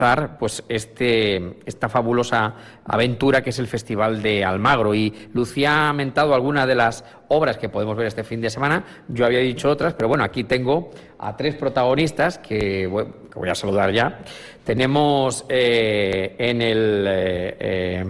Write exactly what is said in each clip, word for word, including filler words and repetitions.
pues este, esta fabulosa aventura que es el Festival de Almagro. Y Lucía ha mentado algunas de las obras que podemos ver este fin de semana. Yo había dicho otras, pero bueno, aquí tengo a tres protagonistas que, bueno, que voy a saludar ya. Tenemos eh, en el... Eh, eh,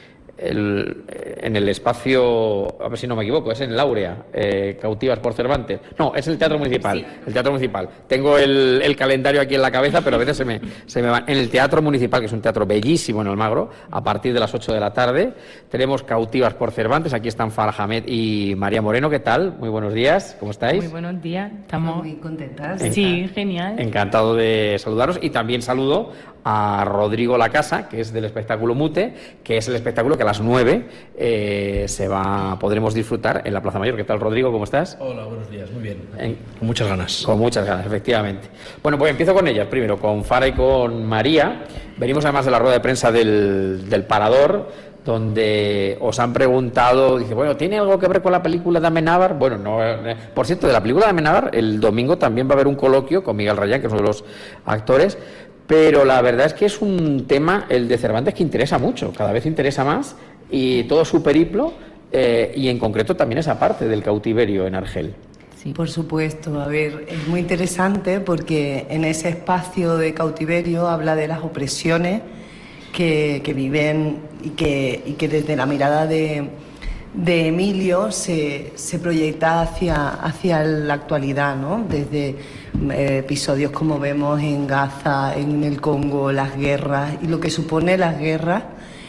El, en el espacio, a ver si no me equivoco, es en el Áurea, eh, Cautivas por Cervantes. No, es el Teatro Municipal. Sí. El Teatro Municipal. Tengo el, el calendario aquí en la cabeza, pero a veces se me, se me van. En el Teatro Municipal, que es un teatro bellísimo en Almagro, a partir de las ocho de la tarde, tenemos Cautivas por Cervantes. Aquí están Farah Hamed y María Moreno. ¿Qué tal? Muy buenos días. ¿Cómo estáis? Muy buenos días. Estamos muy contentas. Sí, genial. Encantado de saludaros. Y también saludo a Rodrigo Lacasa, que es del espectáculo Mute, que es el espectáculo que a las nueve eh, se va, podremos disfrutar en la Plaza Mayor. ¿Qué tal, Rodrigo? ¿Cómo estás? Hola, buenos días, muy bien. En... Con muchas ganas. Con muchas ganas, efectivamente. Bueno, pues empiezo con ellas. Primero, con Farah y con María. Venimos además de la rueda de prensa del, del Parador, donde os han preguntado, dice, bueno, ¿tiene algo que ver con la película de Amenábar? Bueno, no. Eh, por cierto, de la película de Amenábar, el domingo también va a haber un coloquio con Miguel Rayán, que es uno de los actores. Pero la verdad es que es un tema, el de Cervantes, que interesa mucho, cada vez interesa más, y todo su periplo, eh, y en concreto también esa parte del cautiverio en Argel. Sí, por supuesto. A ver, es muy interesante porque en ese espacio de cautiverio habla de las opresiones que, que viven y que, y que desde la mirada de, de Emilio se, se proyecta hacia, hacia la actualidad, ¿no? Desde eh, episodios como vemos en Gaza, en el Congo, las guerras y lo que supone las guerras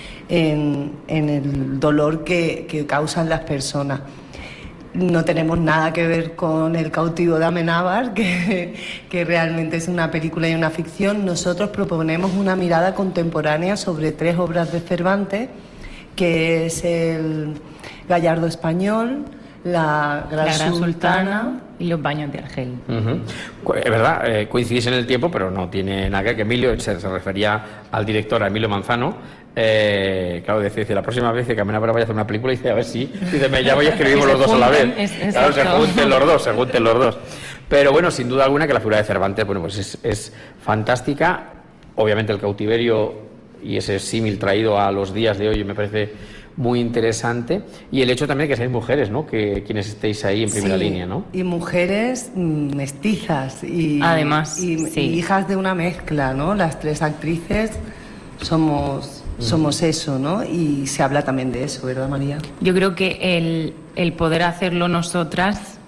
en, en el dolor que, que causan las personas. No tenemos nada que ver con El cautivo de Amenábar, que, que realmente es una película y una ficción. Nosotros proponemos una mirada contemporánea sobre tres obras de Cervantes, que es el Gallardo Español, la Gran, la Gran Sultana, Sultana y Los baños de Argel. Uh-huh. Es verdad, eh, coincidís en el tiempo, pero no tiene nada que ver, que Emilio se, se refería al director, a Emilio Manzano. Eh, claro, decía, dice, la próxima vez que Amenábar vaya a hacer una película, dice, a ver si, dice, me llamo y escribimos los dos a la vez. Es, claro, se junten los dos, se junten los dos. Pero bueno, sin duda alguna que la figura de Cervantes, bueno, pues es, es fantástica. Obviamente el cautiverio y ese símil traído a los días de hoy me parece muy interesante, y el hecho también de que seáis mujeres, ¿no? Que quienes estéis ahí en primera sí, línea, ¿no? Y mujeres mestizas y, además, y, sí. y hijas de una mezcla, ¿no? Las tres actrices somos somos eso, ¿no? Y se habla también de eso, ¿verdad, María? Yo creo que el, el poder hacerlo nosotras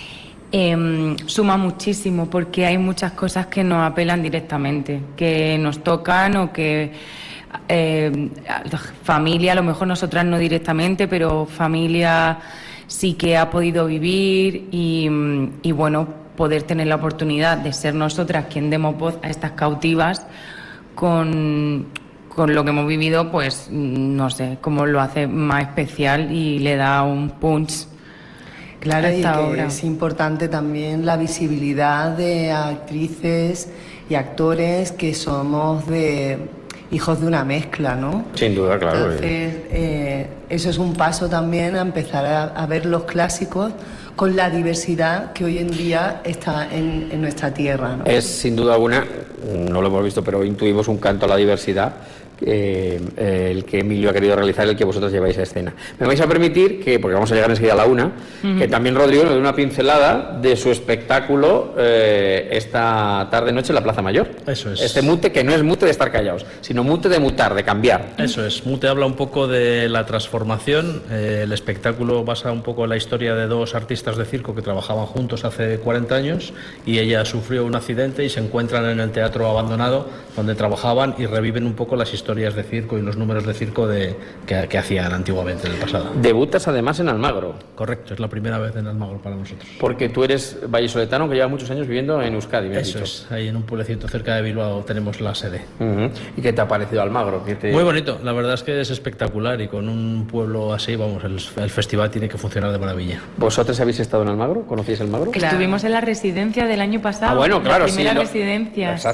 eh, suma muchísimo, porque hay muchas cosas que nos apelan directamente, que nos tocan o que Eh, familia, a lo mejor nosotras no directamente, pero familia sí que ha podido vivir y, y bueno, poder tener la oportunidad de ser nosotras quien demos voz a estas cautivas con, con lo que hemos vivido, pues no sé, cómo lo hace más especial y le da un punch. Claro, y que obra. Es importante también la visibilidad de actrices y actores que somos de hijos de una mezcla, ¿no? Sin duda, claro. Entonces, eh, eso es un paso también a empezar a, a ver los clásicos con la diversidad que hoy en día está en, en nuestra tierra, ¿no? Es sin duda alguna, no lo hemos visto, pero intuimos un canto a la diversidad, eh, eh, el que Emilio ha querido realizar, el que vosotros lleváis a escena. Me vais a permitir que, porque vamos a llegar enseguida a la una, uh-huh. que también Rodrigo nos dé una pincelada de su espectáculo eh, esta tarde-noche en la Plaza Mayor. Eso es. Este mute que no es mute de estar callados, sino mute de mutar, de cambiar. Eso es. Mute habla un poco de la transformación. Eh, el espectáculo basa un poco en la historia de dos artistas de circo que trabajaban juntos hace cuarenta años, y ella sufrió un accidente y se encuentran en el teatro abandonado donde trabajaban y reviven un poco las historias historias de circo y los números de circo de, que, que hacían antiguamente en el pasado. Debutas además en Almagro. Correcto, es la primera vez en Almagro para nosotros. Porque tú eres vallisoletano que lleva muchos años viviendo en Euskadi, me has Eso dicho. es, ahí en un pueblecito cerca de Bilbao tenemos la sede. Uh-huh. ¿Y qué te ha parecido Almagro? ¿Qué te... Muy bonito, la verdad es que es espectacular, y con un pueblo así, vamos, el, el festival tiene que funcionar de maravilla. ¿Vosotros habéis estado en Almagro? ¿Conocéis Almagro? Claro. Estuvimos en la residencia del año pasado. Ah, bueno, claro, la primera sí. Lo... residencia. Exacto.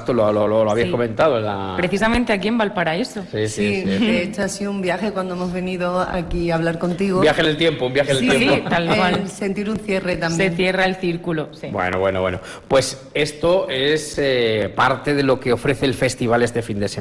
Exacto, lo, lo, lo, lo habéis Sí. comentado. En la... Precisamente aquí en Valparaíso. Sí, Sí, sí, sí. de hecho ha sido un viaje cuando hemos venido aquí a hablar contigo. Un viaje en el tiempo, un viaje en el Sí, tiempo. sí, tal cual. el sentir un cierre Se también. cierra el círculo. Sí. Bueno, bueno, bueno. Pues esto es eh, parte de lo que ofrece el festival este fin de semana.